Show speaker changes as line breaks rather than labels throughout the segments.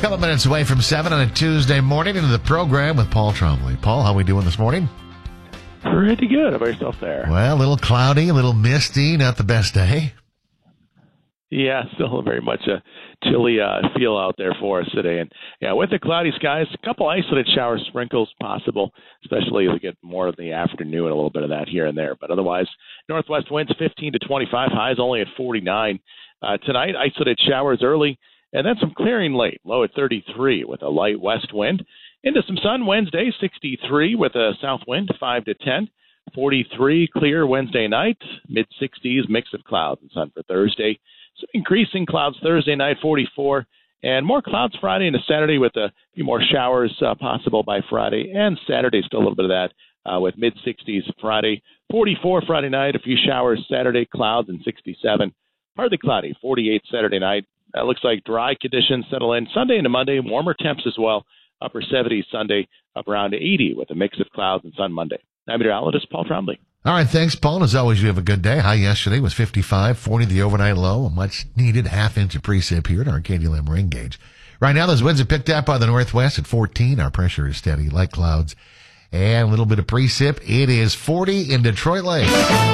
A couple minutes away from 7 on a Tuesday morning into the program with Paul Trombley. Paul, how are we doing this morning?
Pretty good. How about yourself there?
Well, a little cloudy, a little misty, not the best day.
Yeah, still very much a chilly feel out there for us today. And yeah, with the cloudy skies, a couple isolated shower sprinkles possible, especially as we get more of the afternoon, a little bit of that here and there. But otherwise, northwest winds 15 to 25, highs only at 49. Tonight, isolated showers early, and then some clearing late, low at 33 with a light west wind. Into some sun Wednesday, 63 with a south wind, 5 to 10. 43 clear Wednesday night, mid-60s, mix of clouds and sun for Thursday. Some increasing clouds Thursday night, 44, and more clouds Friday into Saturday with a few more showers possible by Friday, and Saturday still a little bit of that with mid-60s Friday, 44 Friday night, a few showers Saturday, clouds and 67, partly cloudy, 48 Saturday night. Looks like dry conditions settle in Sunday into Monday, warmer temps as well, upper 70s Sunday, up around 80 with a mix of clouds and sun Monday. I'm meteorologist Paul Trombley.
All right, thanks, Paul. As always, you have a good day. High yesterday was 55, 40 the overnight low, a much-needed half-inch of precip here at our Arcadia-Lim rain gauge. Right now, those winds are picked up by the northwest at 14. Our pressure is steady, light clouds, and a little bit of precip. It is 40 in Detroit Lake.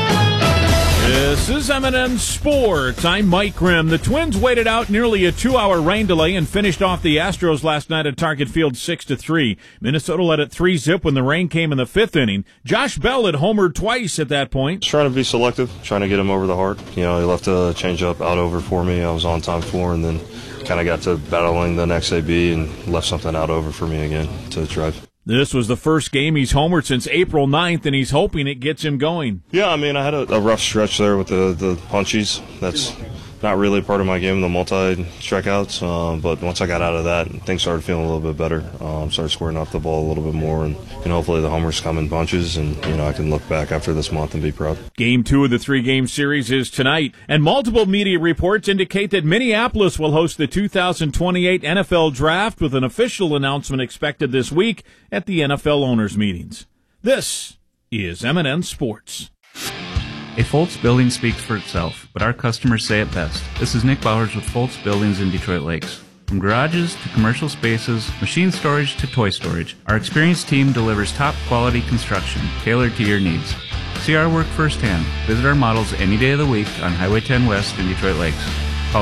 This is M&M Sports. I'm Mike Grimm. The Twins waited out nearly a 2-hour rain delay and finished off the Astros last night at Target Field 6-3. Minnesota led it 3-zip when the rain came in the fifth inning. Josh Bell had homered twice at that point.
Just trying to be selective, trying to get him over the heart. You know, he left a changeup out over for me. I was on time for, and then kind of got to battling the next AB and left something out over for me again to drive.
This was the first game he's homered since April 9th, and he's hoping it gets him going.
Yeah, I mean, I had a rough stretch there with the punchies. That's not really part of my game, the multi-strikeouts. But once I got out of that, things started feeling a little bit better. Started squaring off the ball a little bit more, and hopefully the homers come in bunches, and I can look back after this month and be proud.
Game 2 of the 3-game series is tonight, and multiple media reports indicate that Minneapolis will host the 2028 NFL Draft with an official announcement expected this week at the NFL owners' meetings. This is M&M Sports.
A Foltz building speaks for itself, but our customers say it best. This is Nick Bowers with Foltz Buildings in Detroit Lakes. From garages to commercial spaces, machine storage to toy storage, our experienced team delivers top-quality construction tailored to your needs. See our work firsthand. Visit our models any day of the week on Highway 10 West in Detroit Lakes. Call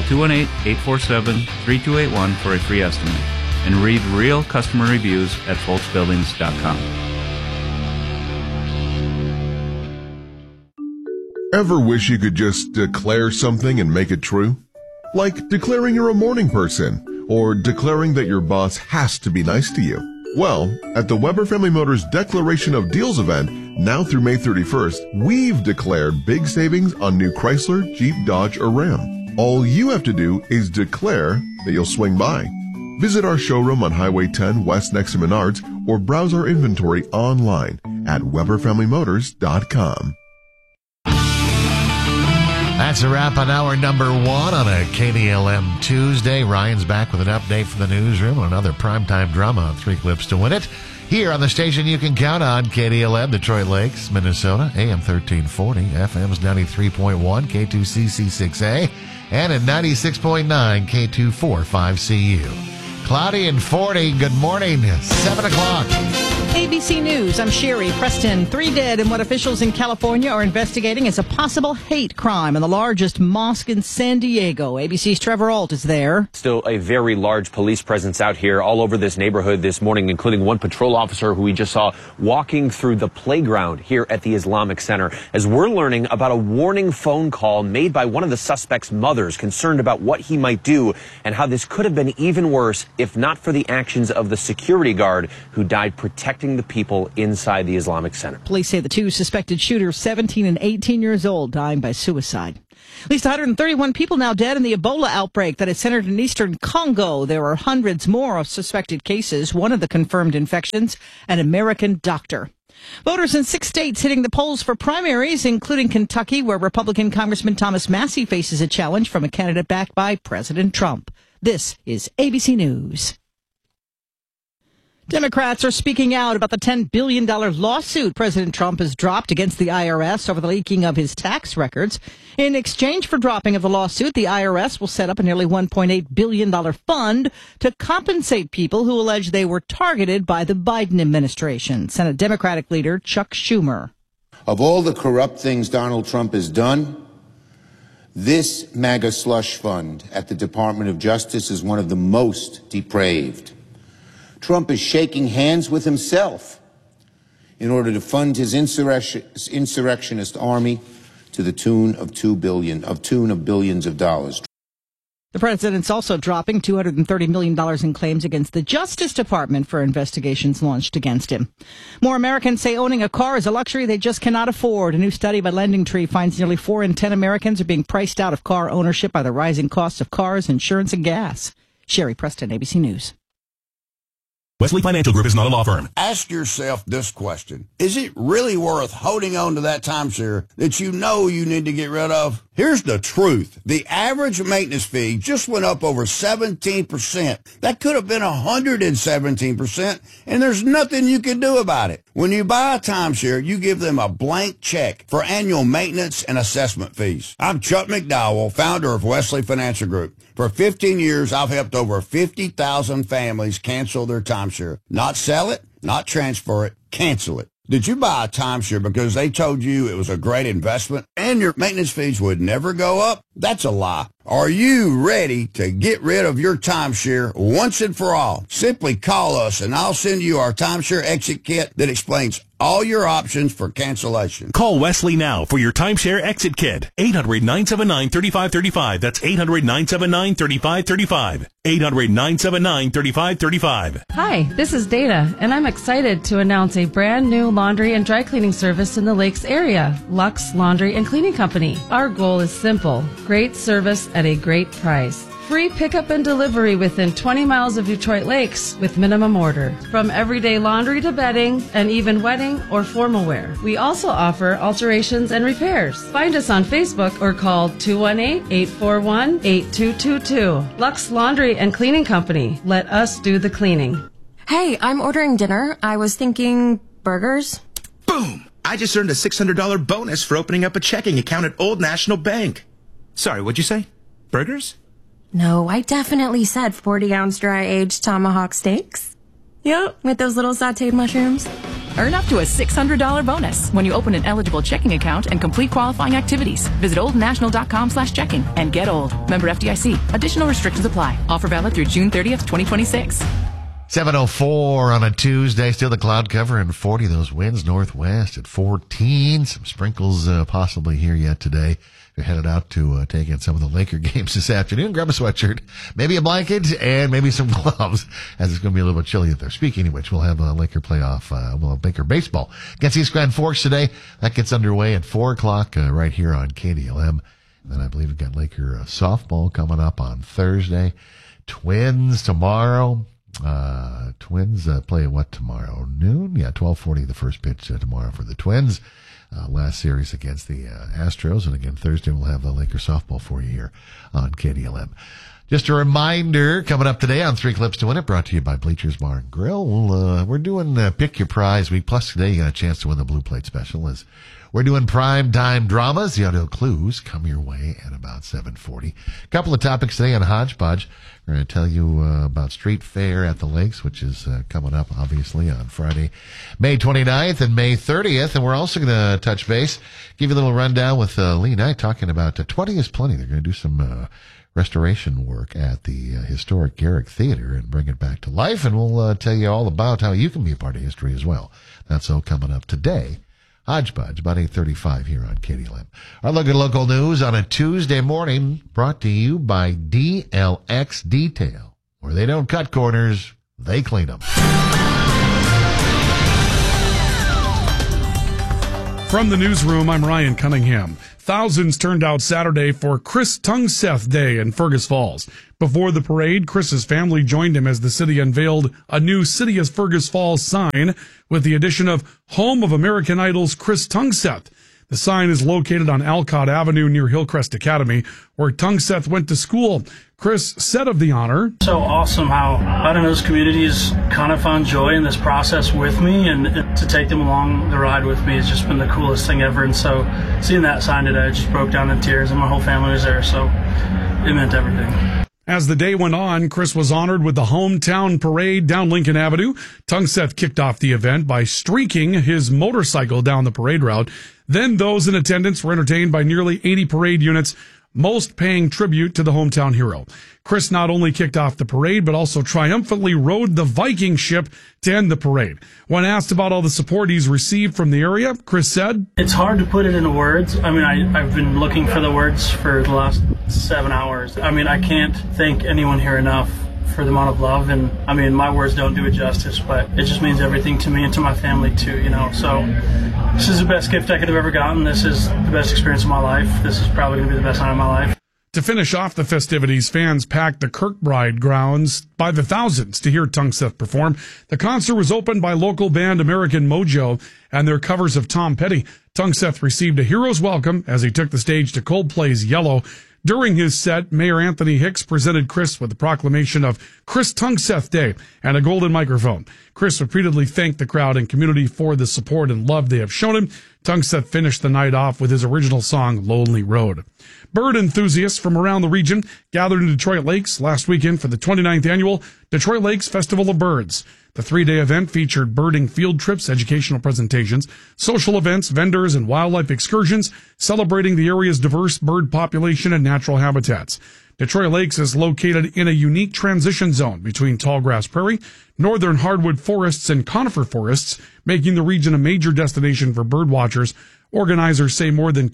218-847-3281 for a free estimate. And read real customer reviews at foltzbuildings.com.
Ever wish you could just declare something and make it true? Like declaring you're a morning person, or declaring that your boss has to be nice to you. Well, at the Weber Family Motors Declaration of Deals event, now through May 31st, we've declared big savings on new Chrysler, Jeep, Dodge, or Ram. All you have to do is declare that you'll swing by. Visit our showroom on Highway 10 West next to Menards, or browse our inventory online at WeberFamilyMotors.com.
That's a wrap on hour number 1 on a KDLM Tuesday. Ryan's back with an update from the newsroom on another primetime drama on 3 Clips to Win It. Here on the station you can count on, KDLM, Detroit Lakes, Minnesota, AM 1340, FM's 93.1, K2CC6A, and at 96.9, K245CU. Cloudy and 40. Good morning. 7 o'clock.
ABC News, I'm Sherry Preston. 3 dead in what officials in California are investigating as a possible hate crime in the largest mosque in San Diego. ABC's Trevor Ault is there.
Still a very large police presence out here all over this neighborhood this morning, including one patrol officer who we just saw walking through the playground here at the Islamic Center, as we're learning about a warning phone call made by one of the suspect's mothers concerned about what he might do and how this could have been even worse if not for the actions of the security guard who died protecting the people inside the Islamic Center.
Police say the 2 suspected shooters, 17 and 18 years old, dying by suicide. At least 131 people now dead in the Ebola outbreak that is centered in eastern Congo. There are hundreds more of suspected cases. One of the confirmed infections, an American doctor. Voters in 6 states hitting the polls for primaries, including Kentucky, where Republican Congressman Thomas Massie faces a challenge from a candidate backed by President Trump. This is ABC News. Democrats are speaking out about the $10 billion lawsuit President Trump has dropped against the IRS over the leaking of his tax records. In exchange for dropping of the lawsuit, the IRS will set up a nearly $1.8 billion fund to compensate people who allege they were targeted by the Biden administration. Senate Democratic leader Chuck Schumer.
Of all the corrupt things Donald Trump has done, this MAGA slush fund at the Department of Justice is one of the most depraved. Trump is shaking hands with himself in order to fund his insurrectionist army to the tune of billions of dollars.
The president's also dropping $230 million in claims against the Justice Department for investigations launched against him. More Americans say owning a car is a luxury they just cannot afford. A new study by LendingTree finds nearly 4 in 10 Americans are being priced out of car ownership by the rising costs of cars, insurance, and gas. Sherry Preston, ABC News.
Wesley Financial Group is not a law firm.
Ask yourself this question. Is it really worth holding on to that timeshare that you know you need to get rid of? Here's the truth. The average maintenance fee just went up over 17%. That could have been 117%, and there's nothing you can do about it. When you buy a timeshare, you give them a blank check for annual maintenance and assessment fees. I'm Chuck McDowell, founder of Wesley Financial Group. For 15 years, I've helped over 50,000 families cancel their timeshare. Not sell it, not transfer it, cancel it. Did you buy a timeshare because they told you it was a great investment and your maintenance fees would never go up? That's a lie. Are you ready to get rid of your timeshare once and for all? Simply call us and I'll send you our timeshare exit kit that explains all your options for cancellation.
Call Wesley now for your timeshare exit kit. 800-979-3535. That's 800-979-3535. 800-979-3535.
Hi, this is Dana, and I'm excited to announce a brand new laundry and dry cleaning service in the Lakes area, Lux Laundry and Cleaning Company. Our goal is simple: great service at a great price. Free pickup and delivery within 20 miles of Detroit Lakes with minimum order. From everyday laundry to bedding and even wedding or formal wear. We also offer alterations and repairs. Find us on Facebook or call 218-841-8222. Lux Laundry and Cleaning Company. Let us do the cleaning.
Hey, I'm ordering dinner. I was thinking burgers.
Boom! I just earned a $600 bonus for opening up a checking account at Old National Bank. Sorry, what'd you say? Burgers?
No, I definitely said 40-ounce dry-aged tomahawk steaks. Yep, with those little sautéed mushrooms.
Earn up to a $600 bonus when you open an eligible checking account and complete qualifying activities. Visit oldnational.com/checking and get old. Member FDIC. Additional restrictions apply. Offer valid through June 30th, 2026.
7:04 on a Tuesday. Still the cloud cover and 40. Those winds northwest at 14. Some sprinkles possibly here yet today. You're headed out to take in some of the Laker games this afternoon. Grab a sweatshirt, maybe a blanket, and maybe some gloves, as it's going to be a little bit chilly out there. Speaking of which, we'll have a Laker playoff, we'll have Laker baseball against East Grand Forks today. That gets underway at 4 o'clock right here on KDLM. And then I believe we've got Laker softball coming up on Thursday. Twins tomorrow. Twins play at what tomorrow? Noon? Yeah, 12:40 the first pitch tomorrow for the Twins. Last series against the Astros. And again, Thursday we'll have the Lakers softball for you here on KDLM. Just a reminder, coming up today on 3 Clips to Win It, brought to you by Bleachers Bar and Grill. We're doing Pick Your Prize Week. Plus today you got a chance to win the Blue Plate Special as we're doing prime time dramas. The audio clues come your way at about 7:40. A couple of topics today on Hodgepodge. We're going to tell you about Street Fair at the Lakes, which is coming up, obviously, on Friday, May 29th and May 30th. And we're also going to touch base, give you a little rundown with Lee Knight talking about 20 is Plenty. They're going to do some restoration work at the historic Garrick Theater and bring it back to life. And we'll tell you all about how you can be a part of history as well. That's all coming up today. Hodgepodge, about 8:35 here on KDLM. Our look at local news on a Tuesday morning, brought to you by DLX Detail. Where they don't cut corners, they clean them.
From the newsroom, I'm Ryan Cunningham. Thousands turned out Saturday for Chris Tungseth Day in Fergus Falls. Before the parade, Chris's family joined him as the city unveiled a new City of Fergus Falls sign with the addition of Home of American Idol's Chris Tungseth. The sign is located on Alcott Avenue near Hillcrest Academy, where Tungseth went to school. Chris said of the honor,
"So awesome how those communities kind of found joy in this process with me, and to take them along the ride with me has just been the coolest thing ever. And so seeing that sign today, I just broke down in tears, and my whole family was there, so it meant everything."
As the day went on, Chris was honored with the hometown parade down Lincoln Avenue. Tungseth kicked off the event by streaking his motorcycle down the parade route. Then those in attendance were entertained by nearly 80 parade units, most paying tribute to the hometown hero. Chris not only kicked off the parade, but also triumphantly rode the Viking ship to end the parade. When asked about all the support he's received from the area, Chris said,
"It's hard to put it into words. I mean, I've been looking for the words for the last 7 hours. I mean, I can't thank anyone here enough for the amount of love, and I mean, my words don't do it justice, but it just means everything to me and to my family too, So this is the best gift I could have ever gotten. This is the best experience of my life. This is probably going to be the best night of my life."
To finish off the festivities, fans packed the Kirkbride grounds by the thousands to hear Tungseth perform. The concert was opened by local band American Mojo and their covers of Tom Petty. Tungseth received a hero's welcome as he took the stage to Coldplay's Yellow. During his set, Mayor Anthony Hicks presented Chris with the proclamation of Chris Tungseth Day and a golden microphone. Chris repeatedly thanked the crowd and community for the support and love they have shown him. Tungseth finished the night off with his original song, Lonely Road. Bird enthusiasts from around the region gathered in Detroit Lakes last weekend for the 29th annual Detroit Lakes Festival of Birds. The 3-day event featured birding field trips, educational presentations, social events, vendors, and wildlife excursions celebrating the area's diverse bird population and natural habitats. Detroit Lakes is located in a unique transition zone between tallgrass prairie, northern hardwood forests, and conifer forests, making the region a major destination for bird watchers. Organizers say more than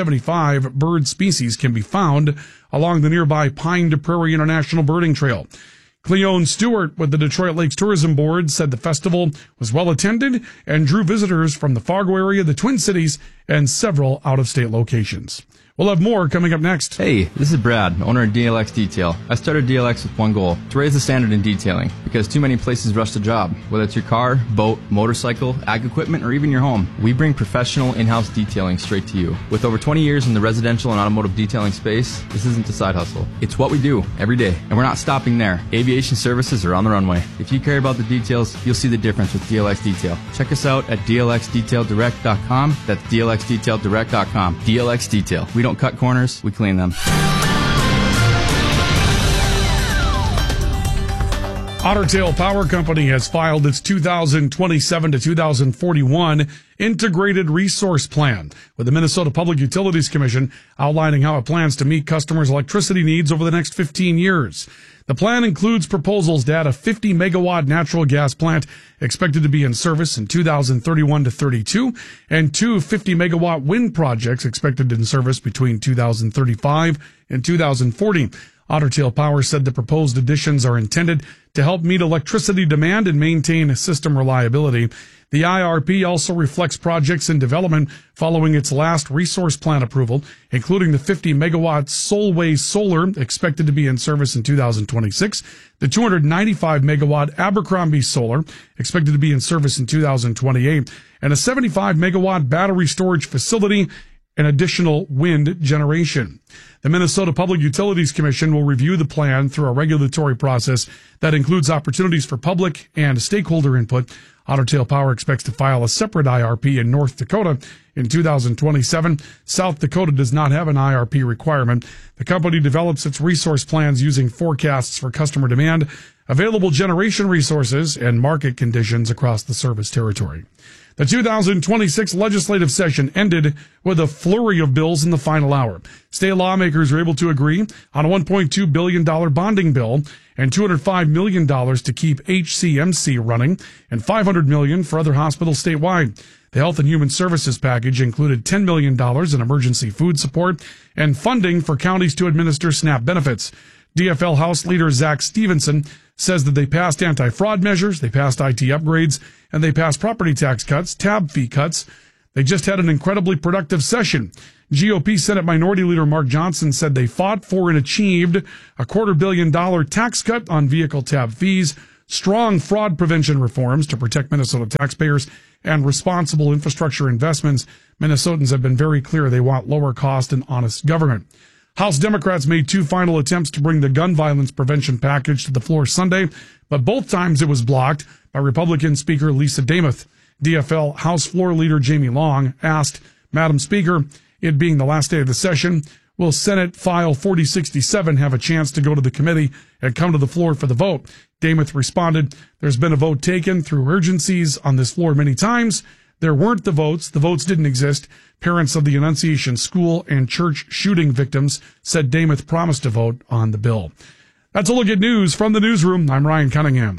275 bird species can be found along the nearby Pine to Prairie International Birding Trail. Cleone Stewart with the Detroit Lakes Tourism Board said the festival was well attended and drew visitors from the Fargo area, the Twin Cities, and several out-of-state locations. We'll have more coming up next.
Hey, this is Brad, owner of DLX Detail. I started DLX with one goal, to raise the standard in detailing, because too many places rush the job. Whether it's your car, boat, motorcycle, ag equipment, or even your home, we bring professional in-house detailing straight to you. With over 20 years in the residential and automotive detailing space, this isn't a side hustle. It's what we do every day, and we're not stopping there. Aviation services are on the runway. If you care about the details, you'll see the difference with DLX Detail. Check us out at dlxdetaildirect.com. That's dlxdetaildirect.com. DLX Detail. We don't cut corners, we clean them.
Otter Tail Power Company has filed its 2027 to 2041 Integrated Resource Plan with the Minnesota Public Utilities Commission, outlining how it plans to meet customers' electricity needs over the next 15 years. The plan includes proposals to add a 50-megawatt natural gas plant expected to be in service in 2031 to 32, and two 50-megawatt wind projects expected in service between 2035 and 2040. Otter Tail Power said the proposed additions are intended to help meet electricity demand and maintain system reliability. The IRP also reflects projects in development following its last resource plan approval, including the 50-megawatt Solway Solar expected to be in service in 2026, the 295-megawatt Abercrombie Solar expected to be in service in 2028, and a 75-megawatt battery storage facility and additional wind generation. The Minnesota Public Utilities Commission will review the plan through a regulatory process that includes opportunities for public and stakeholder input. Otter Tail Power expects to file a separate IRP in North Dakota in 2027. South Dakota does not have an IRP requirement. The company develops its resource plans using forecasts for customer demand, available generation resources, and market conditions across the service territory. The 2026 legislative session ended with a flurry of bills in the final hour. State lawmakers were able to agree on a $1.2 billion bonding bill and $205 million to keep HCMC running and $500 million for other hospitals statewide. The Health and Human Services package included $10 million in emergency food support and funding for counties to administer SNAP benefits. DFL House Leader Zach Stevenson says that they passed anti-fraud measures, they passed IT upgrades, and they passed property tax cuts, tab fee cuts. They just had an incredibly productive session. GOP Senate Minority Leader Mark Johnson said they fought for and achieved a $250 million tax cut on vehicle tab fees, strong fraud prevention reforms to protect Minnesota taxpayers, and responsible infrastructure investments. Minnesotans have been very clear they want lower cost and honest government. House Democrats made 2 final attempts to bring the gun violence prevention package to the floor Sunday, but both times it was blocked by Republican Speaker Lisa Demuth. DFL House Floor Leader Jamie Long asked, Madam Speaker, it being the last day of the session, will Senate File 4067 have a chance to go to the committee and come to the floor for the vote? Demuth responded, there's been a vote taken through urgencies on this floor many times. There weren't the votes. The votes didn't exist. Parents of the Annunciation School and church shooting victims said Demuth promised to vote on the bill. That's a look at news from the newsroom. I'm Ryan Cunningham.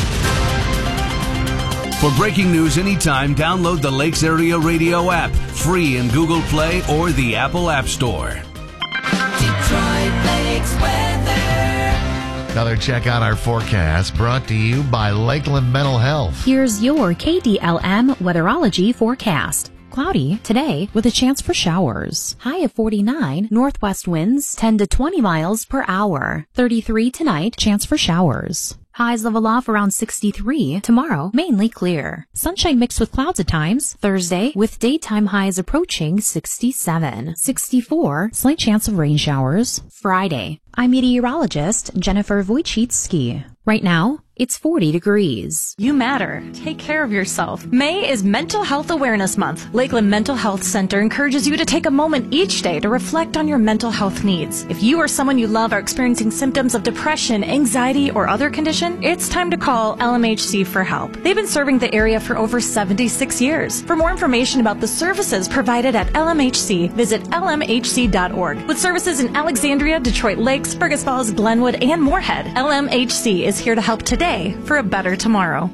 For breaking news anytime, download the Lakes Area Radio app, free in Google Play or the Apple App Store.
Detroit Lakes weather.
Another check on our forecast brought to you by Lakeland Mental Health.
Here's your KDLM weatherology forecast. Cloudy today with a chance for showers. High of 49, northwest winds 10 to 20 miles per hour. 33 tonight, chance for showers. Highs level off around 63. Tomorrow, mainly clear. Sunshine mixed with clouds at times. Thursday, with daytime highs approaching 67. 64, slight chance of rain showers. Friday, I'm meteorologist Jennifer Wojcicki. Right now, it's 40 degrees.
You matter. Take care of yourself. May is Mental Health Awareness Month. Lakeland Mental Health Center encourages you to take a moment each day to reflect on your mental health needs. If you or someone you love are experiencing symptoms of depression, anxiety, or other condition, it's time to call LMHC for help. They've been serving the area for over 76 years. For more information about the services provided at LMHC, visit lmhc.org. With services in Alexandria, Detroit Lakes, Fergus Falls, Glenwood, and Moorhead, LMHC is here to help today for a better tomorrow.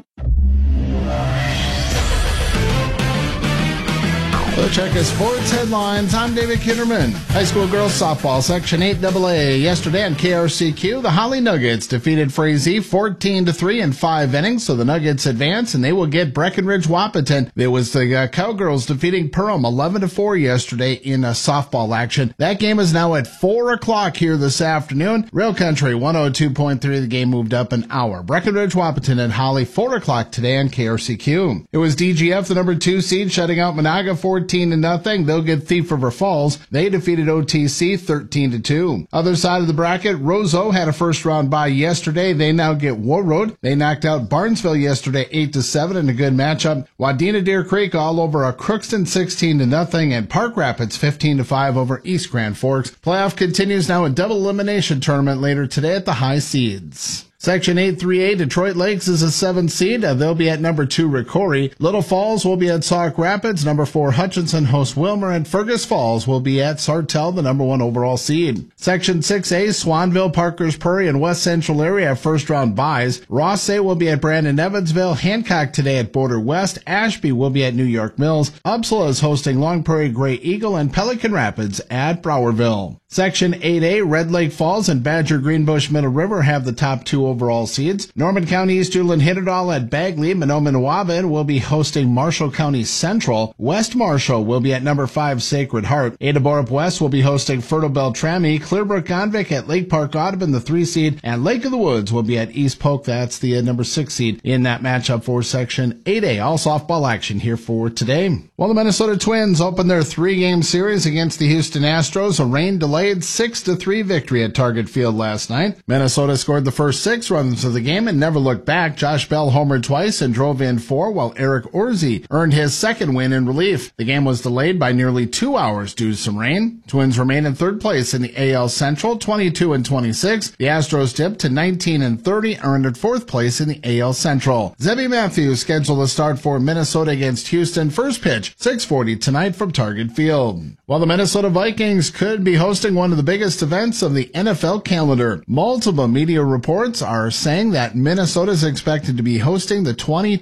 Let's check the sports headlines. I'm David Kinderman. High school girls softball section 8AA. Yesterday on KRCQ, the Holly Nuggets defeated Frazee 14-3 in 5 innings, so the Nuggets advance and they will get Breckenridge Wahpeton. There was the Cowgirls defeating Perham 11-4 yesterday in softball action. That game is now at 4 o'clock here this afternoon. Rail Country 102.3. The game moved up an hour. Breckenridge Wahpeton and Holly 4 o'clock today on KRCQ. It was DGF, the number 2 seed, shutting out Monaga 14-0. They'll get Thief River Falls. They defeated OTC 13-2. Other side of the bracket, Roseau had a first round bye yesterday. They now get Warroad. They knocked out Barnesville yesterday 8-7 in a good matchup. Wadena Deer Creek all over a Crookston 16-0 and Park Rapids 15-5 over East Grand Forks. Playoff continues now a double elimination tournament later today at the high seeds. Section 8-3A, Detroit Lakes is a 7 seed. They'll be at number 2, Ricori. Little Falls will be at Sauk Rapids. Number 4, Hutchinson hosts Wilmer. And Fergus Falls will be at Sartell, the number 1 overall seed. Section 6A, Swanville, Parkers Prairie, and West Central area have first round byes. Rossay will be at Brandon Evansville. Hancock today at Border West. Ashby will be at New York Mills. Upsala is hosting Long Prairie Gray Eagle and Pelican Rapids at Browerville. Section 8A, Red Lake Falls and Badger Greenbush Middle River have the top 2 overall seeds. Norman County Easterland Hitterdall at Bagley. Menominee will be hosting Marshall County Central. West Marshall will be at number 5, Sacred Heart. Ada Borup West will be hosting Fertile Beltrami. Clearbrook Gonvick at Lake Park Audubon, the 3 seed. And Lake of the Woods will be at East Polk. That's the number 6 seed in that matchup for Section 8A. All softball action here for today. Well, the Minnesota Twins opened their 3-game series against the Houston Astros. A rain-delayed 6-3 victory at Target Field last night. Minnesota scored the first 6 runs of the game and never looked back. Josh Bell homered twice and drove in 4, while Eric Orzi earned his second win in relief. The game was delayed by nearly 2 hours due to some rain. Twins remain in 3rd place in the AL Central, 22-26. The Astros dipped to 19-30, earned at 4th place in the AL Central. Zebby Matthews scheduled to start for Minnesota against Houston. First pitch, 6:40 tonight from Target Field. While the Minnesota Vikings could be hosting one of the biggest events of the NFL calendar. Multiple media reports are saying that Minnesota is expected to be hosting the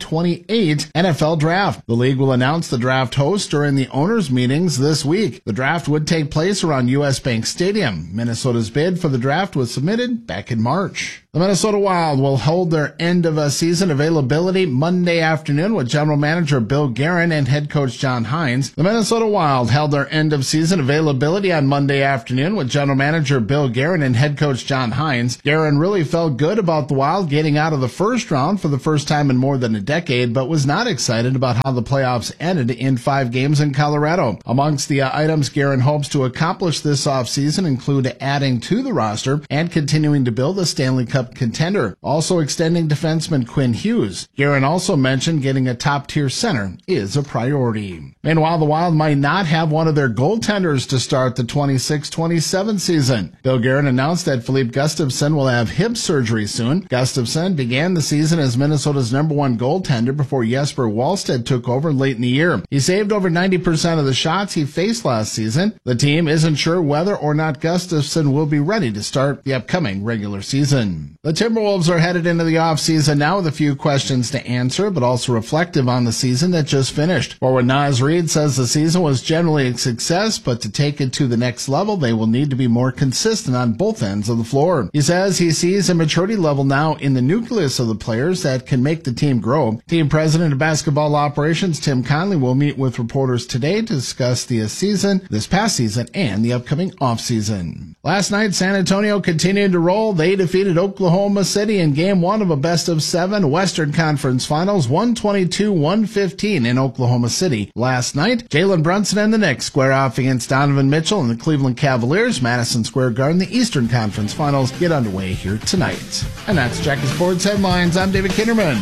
2028 NFL Draft. The league will announce the draft host during the owners' meetings this week. The draft would take place around U.S. Bank Stadium. Minnesota's bid for the draft was submitted back in March. The Minnesota Wild will hold their end-of-season availability Monday afternoon with General Manager Bill Guerin and head coach John Hines. The Minnesota Wild held their end-of-season availability on Monday afternoon with General Manager Bill Guerin and head coach John Hines. Guerin really felt good about the Wild getting out of the first round for the first time in more than a decade, but was not excited about how the playoffs ended in 5 games in Colorado. Amongst the items Guerin hopes to accomplish this offseason include adding to the roster and continuing to build a Stanley Cup contender, also extending defenseman Quinn Hughes. Guerin also mentioned getting a top-tier center is a priority. Meanwhile, the Wild might not have one of their goaltenders to start the 26-27 season. Bill Guerin announced that Philippe Gustafsson will have hip surgery soon. Gustafsson began the season as Minnesota's #1 goaltender before Jesper Wallstedt took over late in the year. He saved over 90% of the shots he faced last season. The team isn't sure whether or not Gustafsson will be ready to start the upcoming regular season. The Timberwolves are headed into the offseason now with a few questions to answer, but also reflective on the season that just finished. Forward Naz Reid says the season was generally a success, but to take it to the next level, they will need to be more consistent on both ends of the floor. He says he sees a maturity level now in the nucleus of the players that can make the team grow. Team president of basketball operations Tim Conley will meet with reporters today to discuss the season, this past season, and the upcoming offseason. Last night, San Antonio continued to roll. They defeated Oklahoma City in Game 1 of a best-of-7 Western Conference Finals, 122-115 in Oklahoma City. Last night, Jalen Brunson and the Knicks square off against Donovan Mitchell and the Cleveland Cavaliers. Madison Square Garden, the Eastern Conference Finals get underway here tonight. And that's Jackie Sports Headlines. I'm David Kinderman.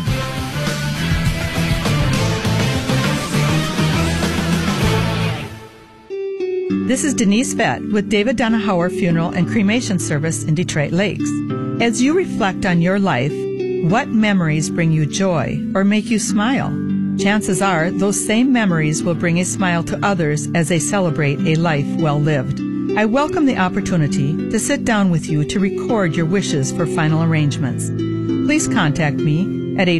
This is Denise Vett with David Donahauer Funeral and Cremation Service in Detroit Lakes. As you reflect on your life, what memories bring you joy or make you smile? Chances are those same memories will bring a smile to others as they celebrate a life well lived. I welcome the opportunity to sit down with you to record your wishes for final arrangements. Please contact me at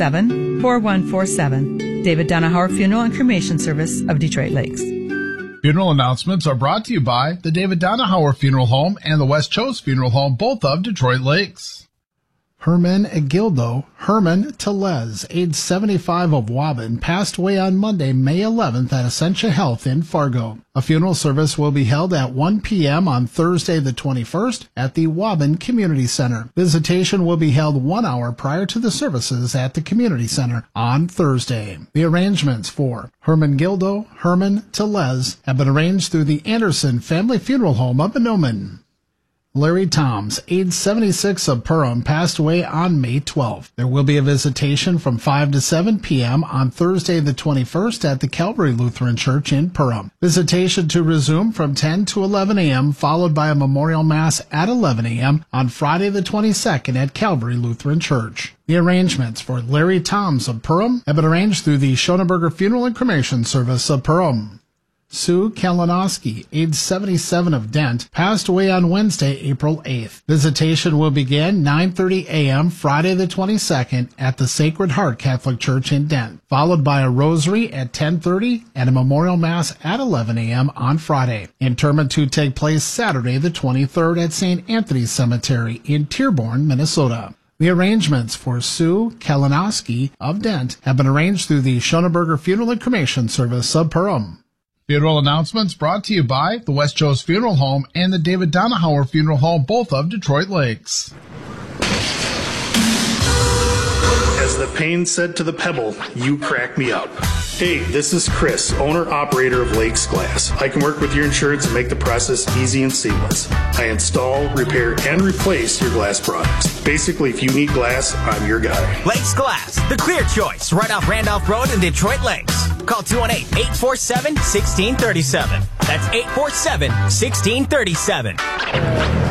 847-4147. David Donahauer Funeral and Cremation Service of Detroit Lakes.
Funeral announcements are brought to you by the David Donahauer Funeral Home and the West Chose Funeral Home, both of Detroit Lakes. Herman Agildo Herman Telez, age 75 of Waban, passed away on Monday, May 11th at Essentia Health in Fargo. A funeral service will be held at 1 p.m. on Thursday the 21st at the Waban Community Center. Visitation will be held 1 hour prior to the services at the Community Center on Thursday. The arrangements for Herman Gildo Herman Telez have been arranged through the Anderson Family Funeral Home of Benomen. Larry Toms, age 76 of Perham, passed away on May 12th. There will be a visitation from 5 to 7 p.m. on Thursday the 21st at the Calvary Lutheran Church in Perham. Visitation to resume from 10 to 11 a.m., followed by a memorial mass at 11 a.m. on Friday the 22nd at Calvary Lutheran Church. The arrangements for Larry Toms of Perham have been arranged through the Schoenberger Funeral and Cremation Service of Perham. Sue Kalinowski, age 77 of Dent, passed away on Wednesday, April 8th. Visitation will begin 9:30 a.m. Friday the 22nd at the Sacred Heart Catholic Church in Dent, followed by a rosary at 10:30 and a memorial mass at 11 a.m. on Friday. Interment to take place Saturday the 23rd at St. Anthony's Cemetery in Dearborn, Minnesota. The arrangements for Sue Kalinowski of Dent have been arranged through the Schoenberger Funeral and Cremation Service of Perham. Funeral announcements brought to you by the West Chose Funeral Home and the David Donahauer Funeral Home, both of Detroit Lakes.
As the pain said to the pebble, you crack me up. Hey, this is Chris, owner-operator of Lakes Glass. I can work with your insurance and make the process easy and seamless. I install, repair, and replace your glass products. Basically, if you need glass, I'm your guy.
Lakes Glass, the clear choice, right off Randolph Road in Detroit Lakes. Call 218-847-1637. That's 847-1637.